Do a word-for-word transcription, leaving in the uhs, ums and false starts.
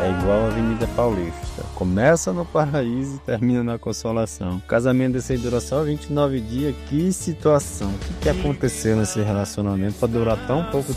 É igual a Avenida Paulista. Começa no Paraíso e termina na Consolação. O casamento desse aí dura só vinte e nove dias. Que situação. O que, que aconteceu nesse relacionamento para durar tão pouco